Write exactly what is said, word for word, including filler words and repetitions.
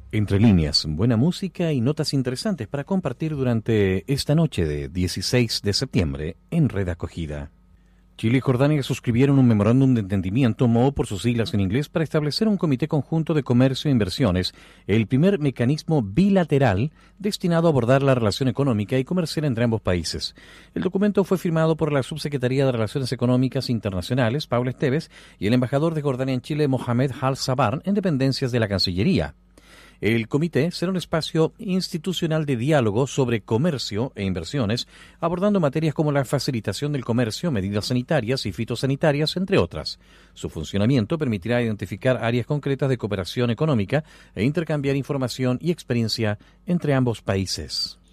Entre líneas, buena música y notas interesantes para compartir durante esta noche de dieciséis de septiembre en Red Acogida. Chile y Jordania suscribieron un memorándum de entendimiento, M O U por sus siglas en inglés, para establecer un comité conjunto de comercio e inversiones, el primer mecanismo bilateral destinado a abordar la relación económica y comercial entre ambos países. El documento fue firmado por la Subsecretaría de Relaciones Económicas Internacionales, Paula Esteves, y el embajador de Jordania en Chile, Mohamed Al-Sabar, en dependencias de la Cancillería. El comité será un espacio institucional de diálogo sobre comercio e inversiones, abordando materias como la facilitación del comercio, medidas sanitarias y fitosanitarias, entre otras. Su funcionamiento permitirá identificar áreas concretas de cooperación económica e intercambiar información y experiencia entre ambos países.